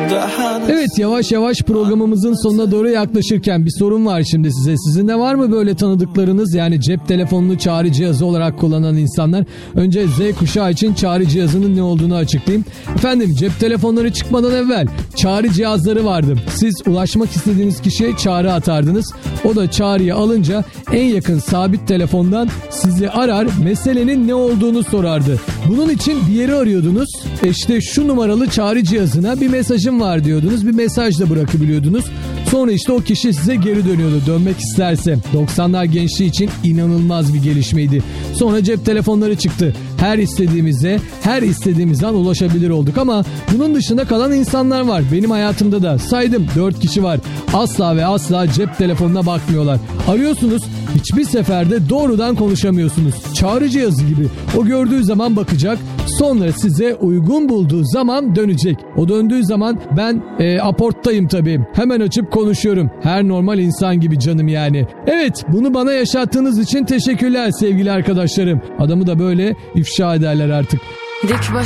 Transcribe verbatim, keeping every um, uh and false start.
Evet, yavaş yavaş programımızın sonuna doğru yaklaşırken bir sorun var şimdi size. Sizin de var mı böyle tanıdıklarınız, yani cep telefonunu çağrı cihazı olarak kullanan insanlar? Önce Z kuşağı için çağrı cihazının ne olduğunu açıklayayım. Efendim, cep telefonları çıkmadan evvel çağrı cihazları vardı. Siz ulaşmak istediğiniz kişiye çağrı atardınız. O da çağrıyı alınca en yakın sabit telefondan sizi arar, meselenin ne olduğunu sorardı. Bunun için bir yeri arıyordunuz. İşte şu numaralı çağrı cihazına bir mesajım var diyordunuz. Bir mesaj da bırakabiliyordunuz. Sonra işte o kişi size geri dönüyordu dönmek isterse. doksanlar gençliği için inanılmaz bir gelişmeydi. Sonra cep telefonları çıktı. Her istediğimize, her istediğimizden ulaşabilir olduk ama bunun dışında kalan insanlar var. Benim hayatımda da saydım dört kişi var. Asla ve asla cep telefonuna bakmıyorlar. Arıyorsunuz, hiçbir seferde doğrudan konuşamıyorsunuz. Çağrı cihazı gibi. O gördüğü zaman bakacak, sonra size uygun bulduğu zaman dönecek. O döndüğü zaman ben e, aporttayım tabii. Hemen açıp konuşuyorum. Her normal insan gibi canım yani. Evet, bunu bana yaşattığınız için teşekkürler sevgili arkadaşlarım. Adamı da böyle ifşa ederler artık. Dik baş